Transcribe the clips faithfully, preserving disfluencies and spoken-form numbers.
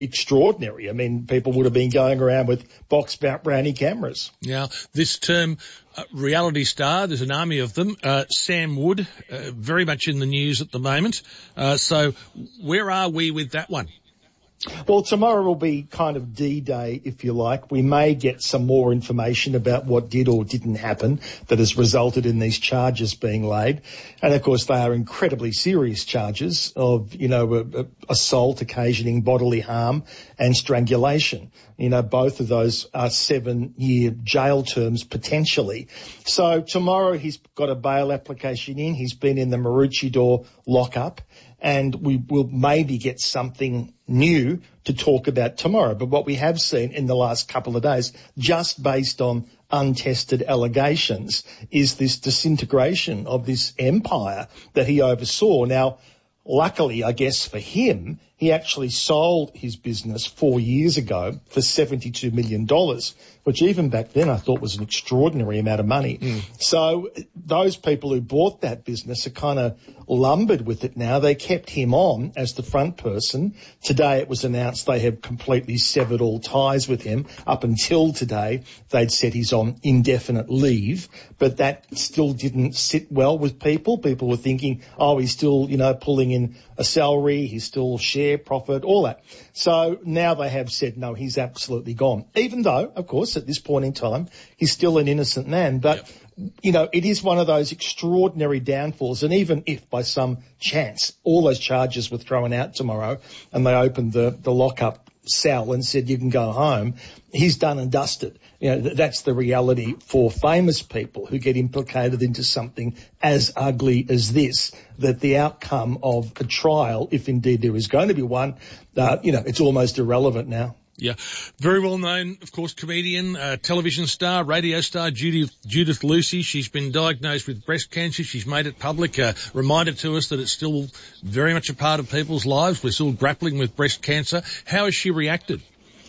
extraordinary. I mean, people would have been going around with box brownie cameras. Now, this term, uh, reality star, there's an army of them. Uh, Sam Wood, uh, very much in the news at the moment. Uh, so where are we with that one? Well, tomorrow will be kind of D-Day, if you like. We may get some more information about what did or didn't happen that has resulted in these charges being laid. And, of course, they are incredibly serious charges of, you know, a, a, assault occasioning bodily harm and strangulation. You know, both of those are seven-year jail terms potentially. So tomorrow he's got a bail application in. He's been in the Maroochydore lockup. And we will maybe get something new to talk about tomorrow. But what we have seen in the last couple of days, just based on untested allegations, is this disintegration of this empire that he oversaw. Now, luckily, I guess for him, he actually sold his business four years ago for seventy-two million dollars, which even back then I thought was an extraordinary amount of money. Mm. So those people who bought that business are kind of lumbered with it now. They kept him on as the front person. Today it was announced they have completely severed all ties with him. Up until today, they'd said he's on indefinite leave, but that still didn't sit well with people. People were thinking, oh, he's still, you know, pulling in a salary, he's still share profit, all that. So now they have said, no, he's absolutely gone. Even though, of course, at this point in time, he's still an innocent man. But, yep. you know, it is one of those extraordinary downfalls. And even if by some chance all those charges were thrown out tomorrow and they opened the, the lockup cell and said you can go home, he's done and dusted. You know, th- that's the reality for famous people who get implicated into something as ugly as this, that the outcome of a trial, if indeed there is going to be one, uh, you know, it's almost irrelevant now. Yeah. Very well known, of course, comedian, uh, television star, radio star, Judith, Judith Lucy. She's been diagnosed with breast cancer. She's made it public, uh, reminded to us that it's still very much a part of people's lives. We're still grappling with breast cancer. How has she reacted?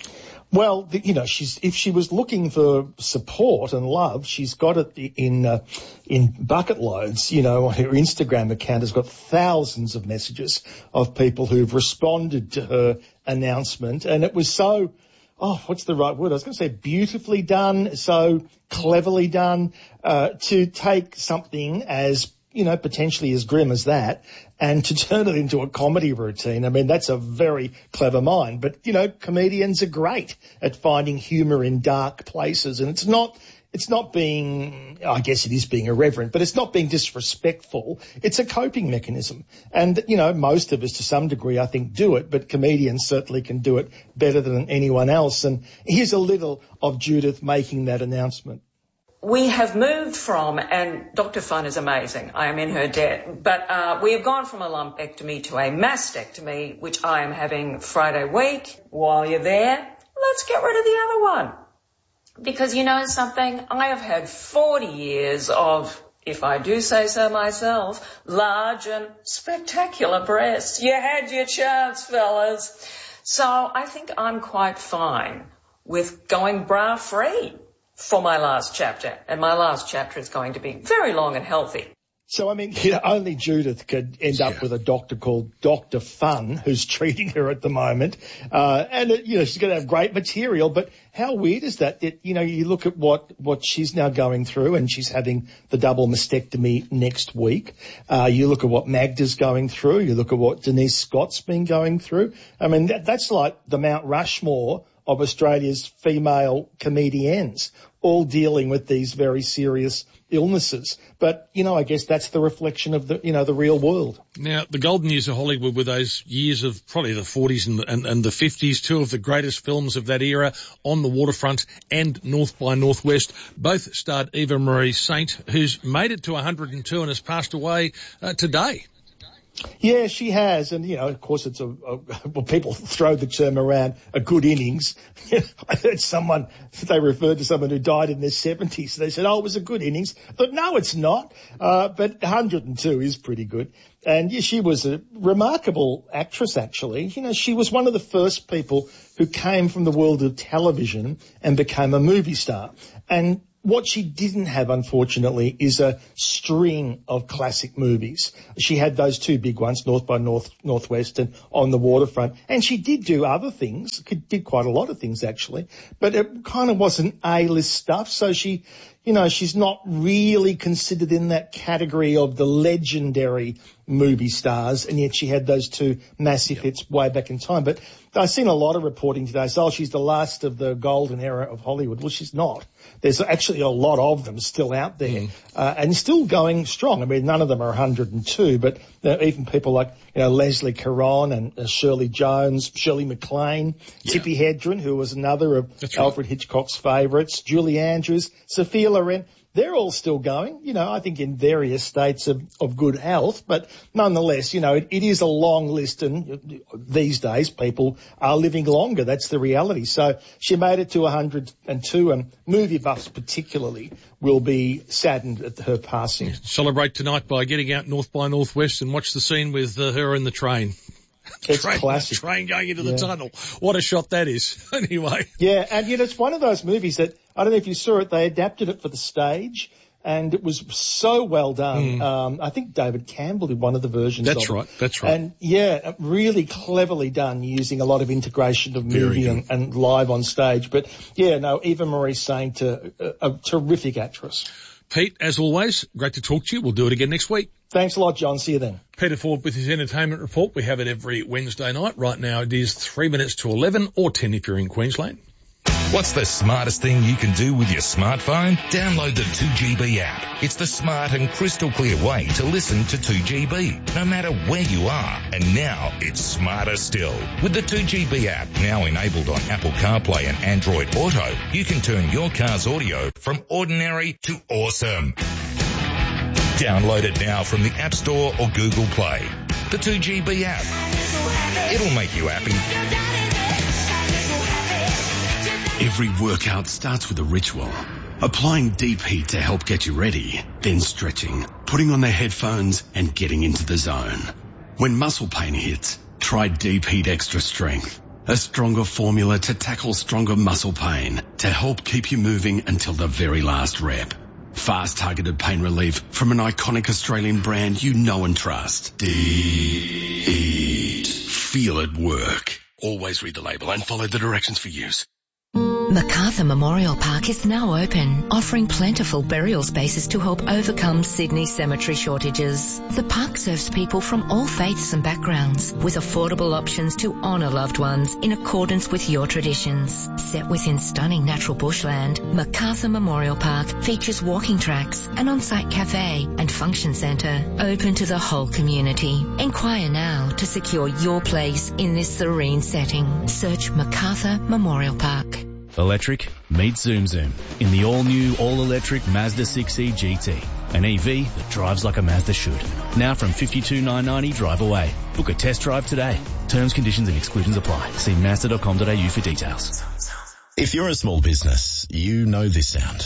Well, the, you know, she's if she was looking for support and love, she's got it in uh, in bucket loads. You know, her Instagram account has got thousands of messages of people who've responded to her announcement, and it was so, oh, what's the right word? I was going to say beautifully done, so cleverly done, uh, to take something as, you know, potentially as grim as that and to turn it into a comedy routine. I mean, that's a very clever mind. But, you know, comedians are great at finding humour in dark places. And it's not, it's not being, I guess it is being irreverent, but it's not being disrespectful. It's a coping mechanism. And, you know, most of us to some degree, I think, do it, but comedians certainly can do it better than anyone else. And here's a little of Judith making that announcement. We have moved from, and Doctor Fun is amazing, I am in her debt, but uh, we have gone from a lumpectomy to a mastectomy, which I am having Friday week. While you're there, let's get rid of the other one. Because you know something, I have had forty years of, if I do say so myself, large and spectacular breasts. You had your chance, fellas. So I think I'm quite fine with going bra-free for my last chapter, and my last chapter is going to be very long and healthy. So, I mean, you know, only Judith could end up yeah. with a doctor called Doctor Fun who's treating her at the moment. Uh, and, uh, you know, she's going to have great material, but how weird is that? That, you know, you look at what, what she's now going through, and she's having the double mastectomy next week. Uh, you look at what Magda's going through. You look at what Denise Scott's been going through. I mean, that, that's like the Mount Rushmore of Australia's female comedians, all dealing with these very serious illnesses. But, you know, I guess that's the reflection of the, you know, the real world. Now, the golden years of Hollywood were those years of probably the forties and, and, and the fifties, two of the greatest films of that era, On the Waterfront and North by Northwest. Both starred Eva Marie Saint, who's made it to one hundred and two and has passed away uh, today. Yeah, she has. And, you know, of course, it's a, a well, people throw the term around, a good innings. I heard someone, they referred to someone who died in their seventies. They said, oh, it was a good innings. But no, it's not. Uh, but one hundred and two is pretty good. And yeah, she was a remarkable actress, actually. You know, she was one of the first people who came from the world of television and became a movie star. And what she didn't have, unfortunately, is a string of classic movies. She had those two big ones, North by North, Northwest and On the Waterfront. And she did do other things, did quite a lot of things, actually. But it kind of wasn't A-list stuff. So she, you know, she's not really considered in that category of the legendary movie stars. And yet she had those two massive yep. hits way back in time. But I've seen a lot of reporting today. So, oh, she's the last of the golden era of Hollywood. Well, she's not. There's actually a lot of them still out there, mm. uh, and still going strong. I mean, none of them are one hundred and two, but you know, even people like, you know, Leslie Caron and uh, Shirley Jones, Shirley MacLaine, yeah. Tippi Hedren, who was another of That's Alfred right. Hitchcock's favourites, Julie Andrews, Sophia Loren. They're all still going, you know, I think in various states of, of good health, but nonetheless, you know, it, it is a long list, and these days people are living longer. That's the reality. So she made it to one hundred and two, and movie buffs particularly will be saddened at her passing. Yeah, celebrate tonight by getting out North by Northwest and watch the scene with uh, her in the train. It's train, classic. Train going into yeah. the tunnel. What a shot that is. Anyway. Yeah, and you know, it's one of those movies that, I don't know if you saw it, they adapted it for the stage, and it was so well done. Mm. Um, I think David Campbell did one of the versions That's of right, it. that's right. And yeah, really cleverly done, using a lot of integration of movie and, and live on stage. But yeah, no, Eva Marie Saint, a, a, a terrific actress. Pete, as always, great to talk to you. We'll do it again next week. Thanks a lot, John. See you then. Peter Ford with his entertainment report. We have it every Wednesday night. Right now it is three minutes to eleven, or ten if you're in Queensland. What's the smartest thing you can do with your smartphone? Download the two G B app. It's the smart and crystal clear way to listen to two G B, no matter where you are. And now it's smarter still. With the two G B app now enabled on Apple CarPlay and Android Auto, you can turn your car's audio from ordinary to awesome. Download it now from the App Store or Google Play. The two G B app. It'll make you happy. Every workout starts with a ritual. Applying deep heat to help get you ready, then stretching, putting on the headphones and getting into the zone. When muscle pain hits, try Deep Heat Extra Strength, a stronger formula to tackle stronger muscle pain to help keep you moving until the very last rep. Fast targeted pain relief from an iconic Australian brand you know and trust. Deep Heat. Feel it work. Always read the label and follow the directions for use. Macarthur Memorial Park is now open, offering plentiful burial spaces to help overcome Sydney's cemetery shortages. The park serves people from all faiths and backgrounds, with affordable options to honour loved ones in accordance with your traditions. Set within stunning natural bushland, Macarthur Memorial Park features walking tracks, an on-site cafe and function centre open to the whole community. Inquire now to secure your place in this serene setting. Search Macarthur Memorial Park. Electric meets Zoom Zoom in the all-new, all-electric Mazda six E G T. An E V that drives like a Mazda should. Now from fifty-two thousand nine hundred ninety drive away. Book a test drive today. Terms, conditions and exclusions apply. See mazda dot com dot a u for details. If you're a small business, you know this sound.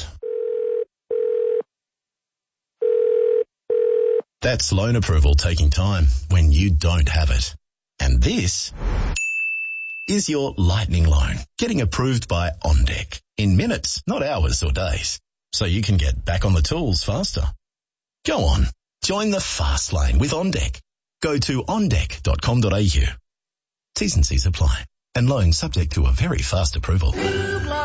That's loan approval taking time when you don't have it. And this is your lightning loan getting approved by OnDeck in minutes, not hours or days, so you can get back on the tools faster. Go on, join the fast lane with OnDeck. Go to on deck dot com dot a u. T's and C's apply, and loans subject to a very fast approval.